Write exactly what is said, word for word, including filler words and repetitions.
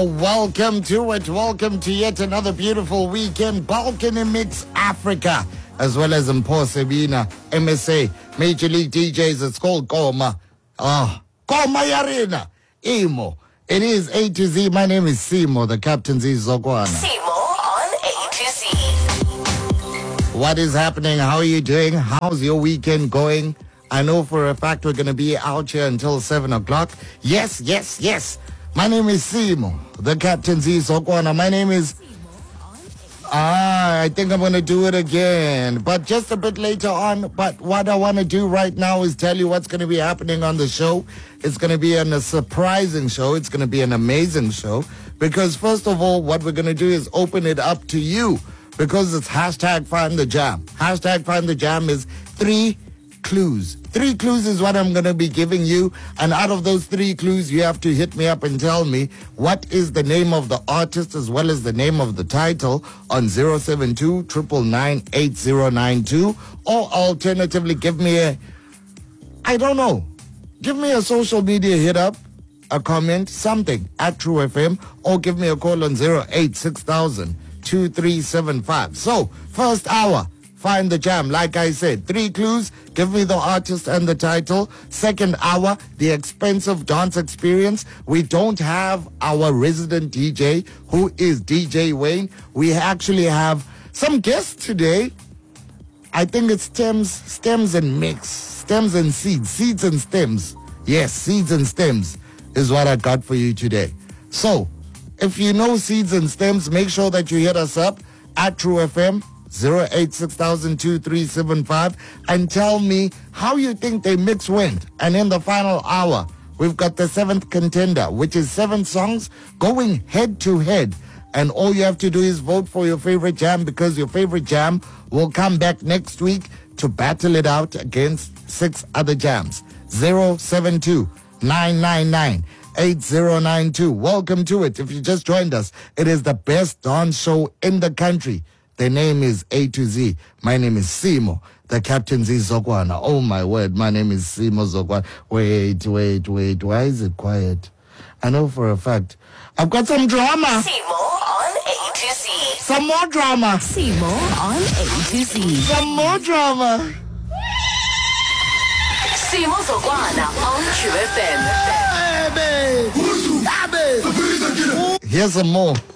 Oh, welcome to it. Welcome to yet another beautiful weekend. Balkan Mix Africa, as well as Mpho Sebina, M S A, Major League D Js. It's called Goma. Ah, Goma Yarina. Imo. It is A to Z. My name is Simo, the Captain Z Zokwana. Simo on A to Z. What is happening? How are you doing? How's your weekend going? I know for a fact we're going to be out here until seven o'clock. Yes, yes, yes. My name is Simo, the Captain Z Zokwana. My name is... Ah, I think I'm going to do it again, but just a bit later on. But what I want to do right now is tell you what's going to be happening on the show. It's going to be an, a surprising show. It's going to be an amazing show because, first of all, what we're going to do is open it up to you because it's hashtag Find the Jam. Hashtag Find the Jam is three clues. Three clues is what I'm going to be giving you. And out of those three clues, you have to hit me up and tell me what is the name of the artist as well as the name of the title on zero seven two, nine nine nine, eight zero nine two. Or alternatively, give me a, I don't know, give me a social media hit up, a comment, something at True F M, or give me a call on zero eight six thousand, two three seven five. So, first hour. Find the Jam. Like I said, three clues. Give me the artist and the title. Second hour, the expensive dance experience. We don't have our resident D J, who is D J Wayne. We actually have some guests today. I think it's stems, stems and mix. Stems and seeds. Seeds and stems. Yes, seeds and stems is what I got for you today. So, if you know seeds and stems, make sure that you hit us up at True F M. zero eight six thousand, two three seven five and tell me how you think they mix went. And in the final hour, we've got the seventh contender, which is seven songs going head to head. And all you have to do is vote for your favorite jam because your favorite jam will come back next week to battle it out against six other jams. zero seven two, nine nine nine, eight zero nine two. Welcome to it. If you just joined us, it is the best dance show in the country. The name is A to Z. My name is Simo, the Captain Z Zokwana. Oh my word, my name is Simo Zokwana. Wait, wait, wait. Why is it quiet? I know for a fact. I've got some drama. Simo on A to Z. Some more drama. Simo on A to Z. Some more drama. Simo Zokwana on True F M. Here's some more.